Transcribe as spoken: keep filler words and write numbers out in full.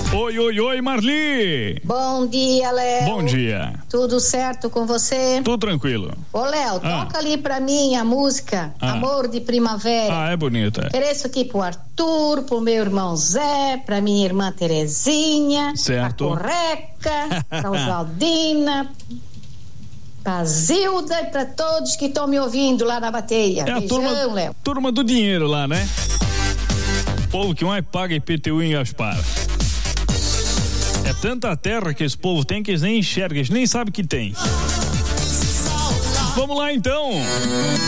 Oi, oi, oi, Marli. Bom dia, Léo. Bom dia. Tudo certo com você? Tudo tranquilo. Ô, Léo, ah. toca ali pra mim a música ah. Amor de Primavera. Ah, é bonita. Ofereço aqui pro Arthur, pro meu irmão Zé, pra minha irmã Terezinha, certo. pra Correca, pra Oswaldina, pra Zilda e pra todos que estão me ouvindo lá na bateia. É Beijão, a turma, Léo. Turma do dinheiro lá, né? O povo que mais paga I P T U em Gaspar. É tanta terra que esse povo tem que eles nem enxergam, eles nem sabem que tem. Vamos lá então.